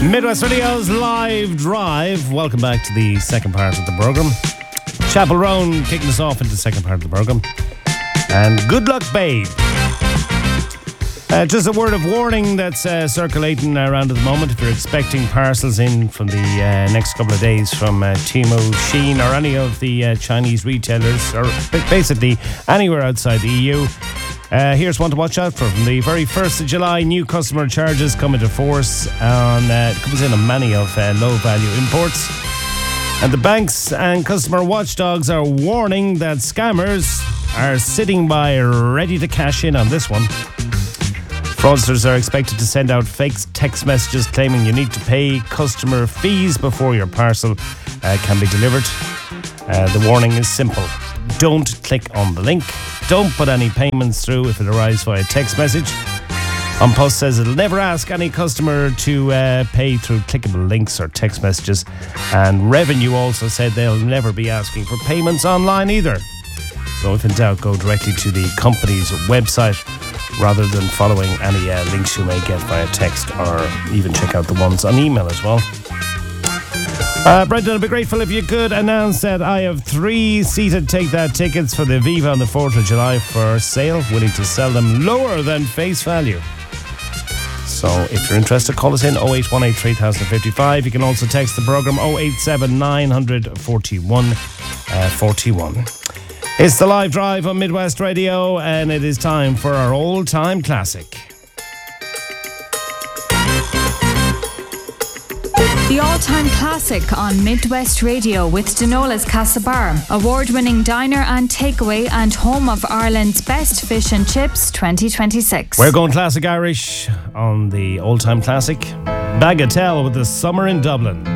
Midwest Radio's Live Drive. Welcome back to the second part of the programme. Chapel Roan kicking us off into the second part of the programme. And Good Luck Babe. Just a word of warning that's circulating around at the moment. If you're expecting parcels in from the next couple of days from Temu, Shein or any of the Chinese retailers, or basically anywhere outside the EU, here's one to watch out for. From the very 1st of July, new customer charges come into force. It comes in on many of low-value imports. And the banks and customer watchdogs are warning that scammers are sitting by ready to cash in on this one. Fraudsters are expected to send out fake text messages claiming you need to pay customer fees before your parcel can be delivered. The warning is simple. Don't click on the link. Don't put any payments through if it arrives via text message. An Post says it'll never ask any customer to pay through clickable links or text messages. And Revenue also said they'll never be asking for payments online either. So if in doubt, go directly to the company's website rather than following any links you may get via text, or even check out the ones on email as well. Brendan, I'd be grateful if you could announce that I have 3 seated Take That tickets for the Viva on the 4th of July for sale, willing to sell them lower than face value. So if you're interested, call us in 0818 3055. You can also text the programme 087 900 41 41. It's the Live Drive on Midwest Radio, and it is time for our old-time classic. The all-time classic on Midwest Radio with Denola's Castlebar, award-winning diner and takeaway and home of Ireland's best fish and chips 2026. We're going classic Irish on the old-time classic. Bagatelle with the Summer in Dublin.